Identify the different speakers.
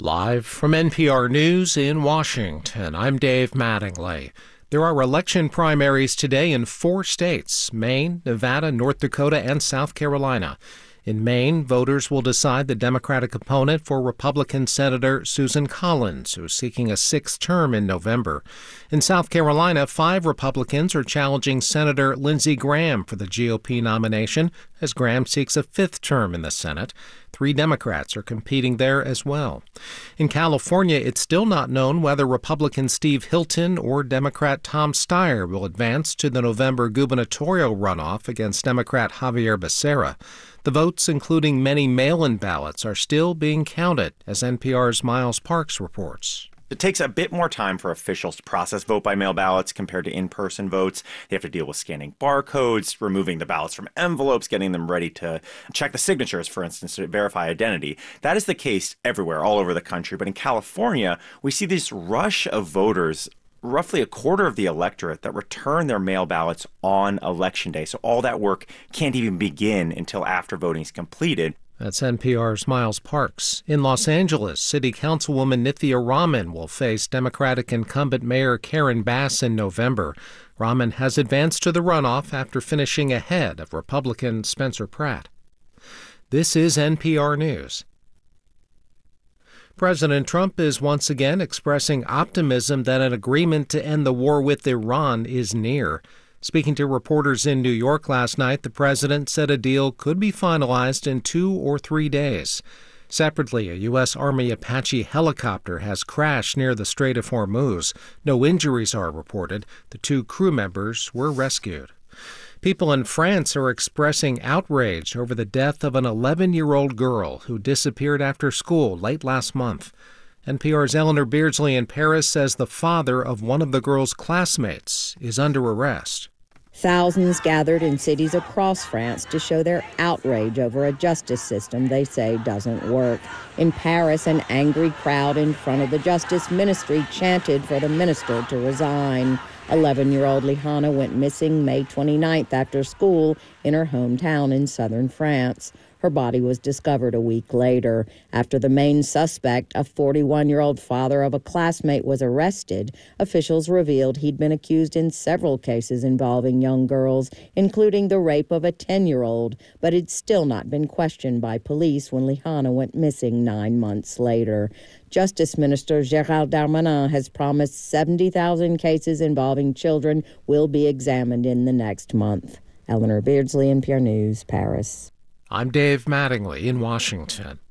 Speaker 1: Live from NPR News in Washington, I'm Dave Mattingly. There are election primaries today in 4 states: Maine, Nevada, North Dakota, and South Carolina. In Maine, voters will decide the Democratic opponent for Republican Senator Susan Collins, who is seeking a 6th term in November. In South Carolina, 5 Republicans are challenging Senator Lindsey Graham for the GOP nomination, as Graham seeks a 5th term in the Senate. 3 Democrats are competing there as well. In California, it's still not known whether Republican Steve Hilton or Democrat Tom Steyer will advance to the November gubernatorial runoff against Democrat Javier Becerra. The votes, including many mail-in ballots, are still being counted, as NPR's Miles Parks reports.
Speaker 2: It takes a bit more time for officials to process vote-by-mail ballots compared to in-person votes. They have to deal with scanning barcodes, removing the ballots from envelopes, getting them ready to check the signatures, for instance, to verify identity. That is the case everywhere, all over the country. But in California, we see this rush of voters, roughly a quarter of the electorate, that return their mail ballots on Election Day. So all that work can't even begin until after voting is completed.
Speaker 1: That's NPR's Miles Parks. In Los Angeles, City Councilwoman Nithya Raman will face Democratic incumbent Mayor Karen Bass in November. Raman has advanced to the runoff after finishing ahead of Republican Spencer Pratt. This is NPR News. President Trump is once again expressing optimism that an agreement to end the war with Iran is near. Speaking to reporters in New York last night, the president said a deal could be finalized in 2 or 3 days. Separately, a U.S. Army Apache helicopter has crashed near the Strait of Hormuz. No injuries are reported. The 2 crew members were rescued. People in France are expressing outrage over the death of an 11-year-old girl who disappeared after school late last month. NPR's Eleanor Beardsley in Paris says the father of one of the girl's classmates is under arrest.
Speaker 3: Thousands gathered in cities across France to show their outrage over a justice system they say doesn't work. In Paris, an angry crowd in front of the Justice Ministry chanted for the minister to resign. 11-year-old Lihana went missing May 29th after school in her hometown in southern France. Her body was discovered a week later. After the main suspect, a 41-year-old father of a classmate, was arrested, officials revealed he'd been accused in several cases involving young girls, including the rape of a 10-year-old, but had still not been questioned by police when Lihana went missing 9 months later. Justice Minister Gérald Darmanin has promised 70,000 cases involving children will be examined in the next month. Eleanor Beardsley, NPR News, Paris.
Speaker 1: I'm Dave Mattingly in Washington.